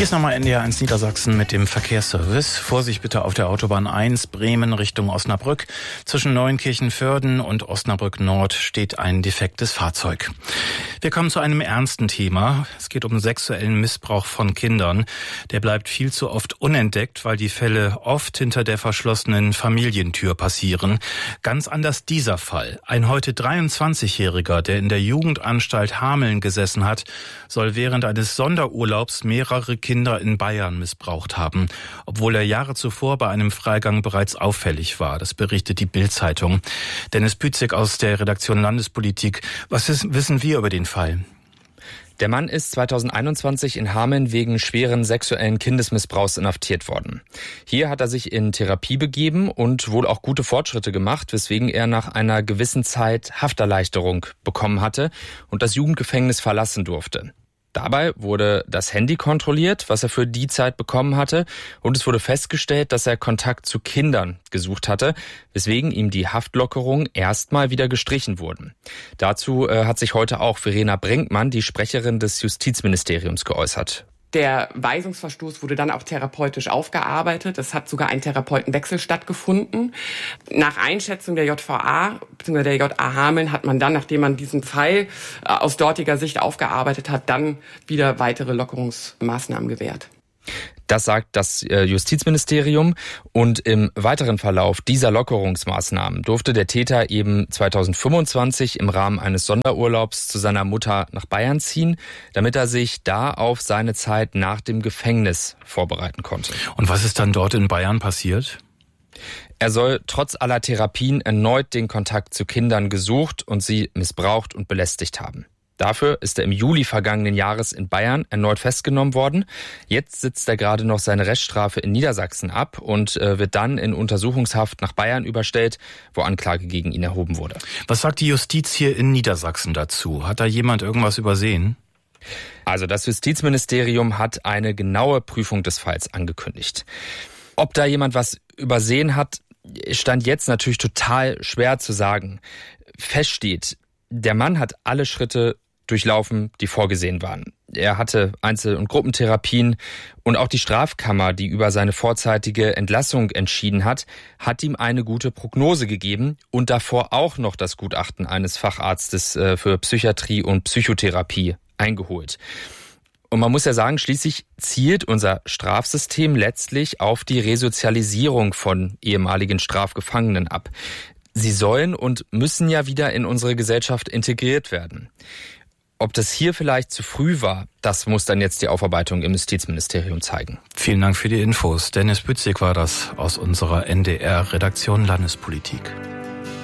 Hier ist nochmal NDR1 Niedersachsen mit dem Verkehrsservice. Vorsicht bitte auf der Autobahn 1 Bremen Richtung Osnabrück. Zwischen Neunkirchen-Vörden und Osnabrück Nord steht ein defektes Fahrzeug. Wir kommen zu einem ernsten Thema. Es geht um sexuellen Missbrauch von Kindern. Der bleibt viel zu oft unentdeckt, weil die Fälle oft hinter der verschlossenen Familientür passieren. Ganz anders dieser Fall. Ein heute 23-Jähriger, der in der Jugendanstalt Hameln gesessen hat, soll während eines Sonderurlaubs mehrere Kinder in Bayern missbraucht haben, obwohl er Jahre zuvor bei einem Freigang bereits auffällig war. Das berichtet die Bild-Zeitung. Dennis Bützig aus der Redaktion Landespolitik. Was wissen wir über den Fall? Der Mann ist 2021 in Hameln wegen schweren sexuellen Kindesmissbrauchs inhaftiert worden. Hier hat er sich in Therapie begeben und wohl auch gute Fortschritte gemacht, weswegen er nach einer gewissen Zeit Hafterleichterung bekommen hatte und das Jugendgefängnis verlassen durfte. Dabei wurde das Handy kontrolliert, was er für die Zeit bekommen hatte, und es wurde festgestellt, dass er Kontakt zu Kindern gesucht hatte, weswegen ihm die Haftlockerungen erstmal wieder gestrichen wurden. Dazu hat sich heute auch Verena Brinkmann, die Sprecherin des Justizministeriums, geäußert. Der Weisungsverstoß wurde dann auch therapeutisch aufgearbeitet. Es hat sogar ein Therapeutenwechsel stattgefunden. Nach Einschätzung der JVA bzw. der JA Hameln hat man dann, nachdem man diesen Fall aus dortiger Sicht aufgearbeitet hat, dann wieder weitere Lockerungsmaßnahmen gewährt. Das sagt das Justizministerium, und im weiteren Verlauf dieser Lockerungsmaßnahmen durfte der Täter eben 2025 im Rahmen eines Sonderurlaubs zu seiner Mutter nach Bayern ziehen, damit er sich da auf seine Zeit nach dem Gefängnis vorbereiten konnte. Und was ist dann dort in Bayern passiert? Er soll trotz aller Therapien erneut den Kontakt zu Kindern gesucht und sie missbraucht und belästigt haben. Dafür ist er im Juli vergangenen Jahres in Bayern erneut festgenommen worden. Jetzt sitzt er gerade noch seine Reststrafe in Niedersachsen ab und wird dann in Untersuchungshaft nach Bayern überstellt, wo Anklage gegen ihn erhoben wurde. Was sagt die Justiz hier in Niedersachsen dazu? Hat da jemand irgendwas übersehen? Also das Justizministerium hat eine genaue Prüfung des Falls angekündigt. Ob da jemand was übersehen hat, stand jetzt natürlich total schwer zu sagen. Fest steht, der Mann hat alle Schritte durchlaufen, die vorgesehen waren. Er hatte Einzel- und Gruppentherapien, und auch die Strafkammer, die über seine vorzeitige Entlassung entschieden hat, hat ihm eine gute Prognose gegeben und davor auch noch das Gutachten eines Facharztes für Psychiatrie und Psychotherapie eingeholt. Und man muss ja sagen, schließlich zielt unser Strafsystem letztlich auf die Resozialisierung von ehemaligen Strafgefangenen ab. Sie sollen und müssen ja wieder in unsere Gesellschaft integriert werden. Ob das hier vielleicht zu früh war, das muss dann jetzt die Aufarbeitung im Justizministerium zeigen. Vielen Dank für die Infos. Dennis Bützig war das aus unserer NDR-Redaktion Landespolitik.